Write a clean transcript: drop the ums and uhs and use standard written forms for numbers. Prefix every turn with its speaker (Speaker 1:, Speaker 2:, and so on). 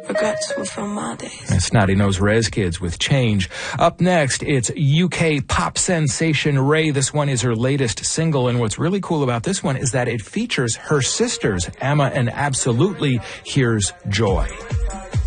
Speaker 1: Regrets will fill my days.
Speaker 2: And Snotty Nose Rez Kids with Change. Up next, it's UK pop sensation Ray. This one is her latest single, and what's really cool about this one is that it features her sisters, Emma and Absolutely. Here's Joy.